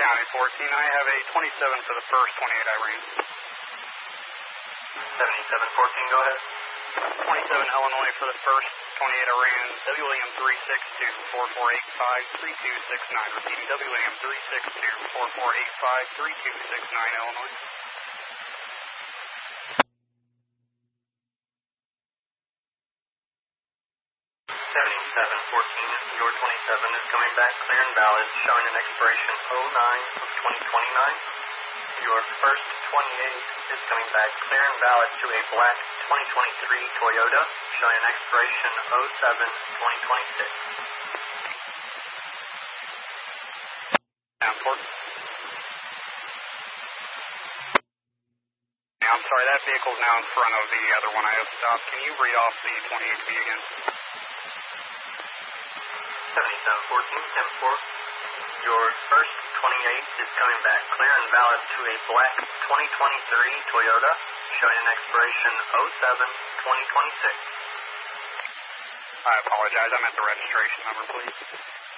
County 14. I have a 27 for the first, 28 I ran. 7714, go ahead. 27 Illinois for the first, 28 I ran. WM 362-4485-3269. Repeating, WM 362-4485-3269, Illinois. 7714, your 27 is coming back clear and valid, showing an expiration 09 of 2029. Your first 28 is coming back clear and valid to a black 2023 Toyota, showing an expiration 07-2026. Downport. I'm sorry, that vehicle is now in front of the other one I have stopped. Can you read off the 28 to me again? 7714, 10-4. Your first 28 is coming back clear and valid to a black 2023 Toyota, showing an expiration 07-2026. I apologize. I meant the registration number, please.